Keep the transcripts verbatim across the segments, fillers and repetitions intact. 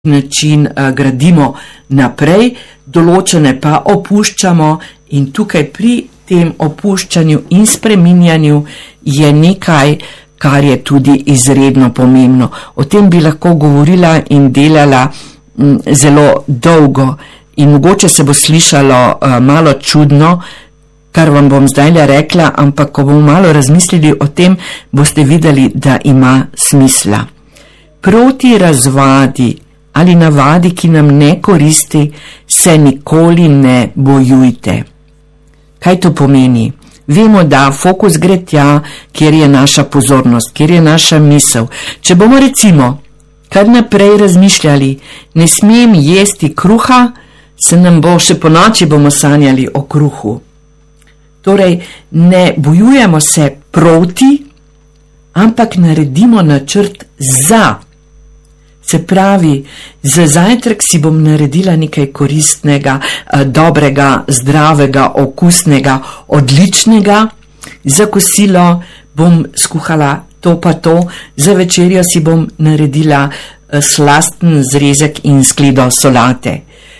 način uh, gradimo naprej, določene pa opuščamo, in tukaj pri tem opuščanju in spreminjanju je nekaj, kar je tudi izredno pomembno. O tem bi lahko govorila in delala m, zelo dolgo in mogoče se bo slišalo uh, malo čudno, kar vam bom zdajle rekla, ampak ko bomo malo razmislili o tem, boste videli, da ima smisla. Proti razvadi ali navadi, ki nam ne koristi, se nikoli ne bojujte. Kaj to pomeni? Vemo, da fokus gre tja, kjer je naša pozornost, kjer je naša misel. Če bomo recimo kar naprej razmišljali, ne smem jesti kruha, se nam bo še po noči bomo sanjali o kruhu. Torej, ne bojujemo se proti, ampak naredimo načrt za. Se pravi, za zajtrk si bom naredila nekaj koristnega, dobrega, zdravega, okusnega, odličnega. Za kosilo bom skuhala to pa to, za večerjo si bom naredila slasten zrezek in skledo solate.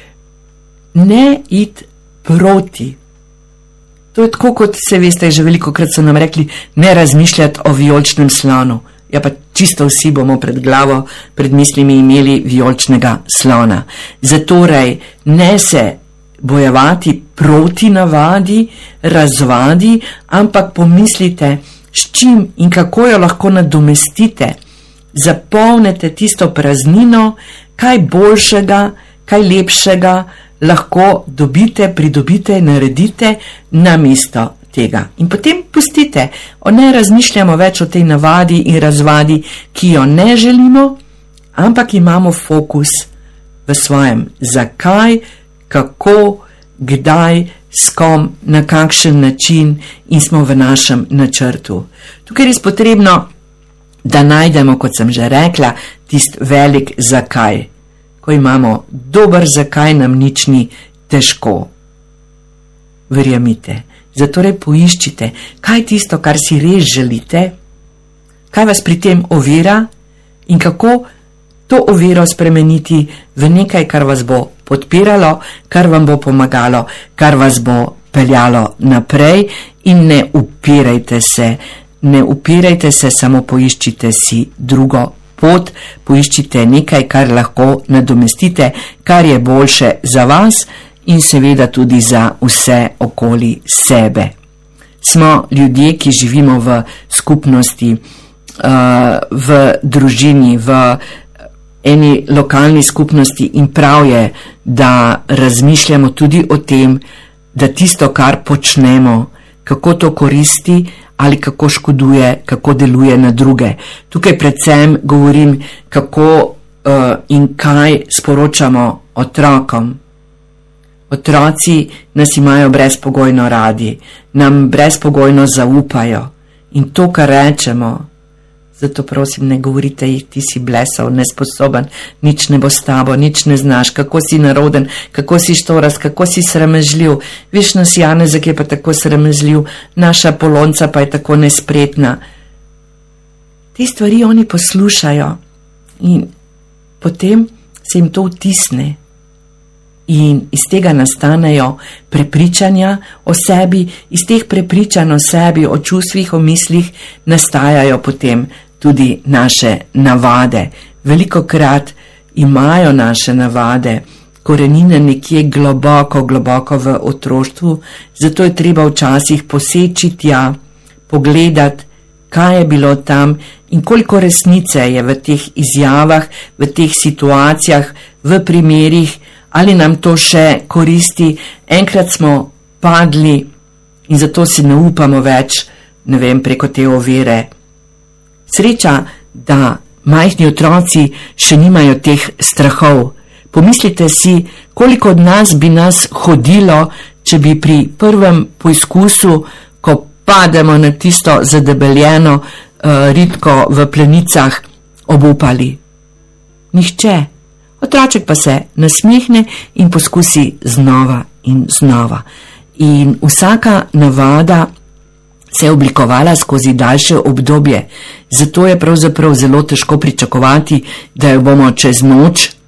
Ne iti proti. To je tako, kot se veste, že veliko krat so nam rekli, ne razmišljati o vijoličnem slonu. Ja, pa čisto vsi bomo pred glavo, pred mislimi imeli vijoličnega slona. Zatorej, ne se bojevati proti navadi, razvadi, ampak pomislite, s čim in kako jo lahko nadomestite. Zapolnite tisto praznino, kaj boljšega, kaj lepšega lahko dobite, pridobite, naredite namesto tega. In potem pustite, ne razmišljamo več o tej navadi in razvadi, ki jo ne želimo, ampak imamo fokus v svojem zakaj, kako, kdaj, s kom, na kakšen način in smo v našem načrtu. Tukaj je res potrebno, da najdemo, kot sem že rekla, tist velik zakaj. Ko imamo dober zakaj, nam nič ni težko. Verjemite. Zatorej poiščite, kaj tisto, kar si res želite, kaj vas pri tem ovira in kako to oviro spremeniti v nekaj, kar vas bo podpiralo, kar vam bo pomagalo, kar vas bo peljalo naprej, in ne upirajte se, ne upirajte se, samo poiščite si drugo pot, poiščite nekaj, kar lahko nadomestite, kar je boljše za vas in seveda tudi za vse okoli sebe. Smo ljudje, ki živimo v skupnosti, v družini, v eni lokalni skupnosti, in prav je, da razmišljamo tudi o tem, da tisto, kar počnemo, kako to koristi ali kako škoduje, kako deluje na druge. Tukaj predvsem govorim, kako in kaj sporočamo otrokom. Otroci nas imajo brezpogojno radi, nam brezpogojno zaupajo, in to, kar rečemo, zato prosim, ne govorite jih, ti si blesal, nesposoben, nič ne bo s tabo, nič ne znaš, kako si naroden, kako si štorast, kako si sramežljiv, veš, nas Janezek je pa tako sramežljiv, naša Polonca pa je tako nespretna. Te stvari oni poslušajo in potem se jim to vtisne. In iz tega nastanejo prepričanja o sebi, iz teh prepričanj o sebi, o čustvih, o mislih, nastajajo potem tudi naše navade. Velikokrat imajo naše navade korenine nekje globoko, globoko v otroštvu, zato je treba včasih poseči tja, pogledati, kaj je bilo tam in koliko resnice je v teh izjavah, v teh situacijah, v primerih, ali nam to še koristi. Enkrat smo padli in zato si ne upamo več, ne vem, preko te ovire. Sreča, da majhni otroci še nimajo teh strahov. Pomislite si, koliko od nas bi nas hodilo, če bi pri prvem poizkusu, ko pademo na tisto zadebeljeno uh, ritko v plenicah, obupali. Nihče. Otroček pa se nasmehne in poskusi znova in znova. In vsaka navada se je oblikovala skozi daljše obdobje, zato je pravzaprav zelo težko pričakovati, da jo bomo čez noč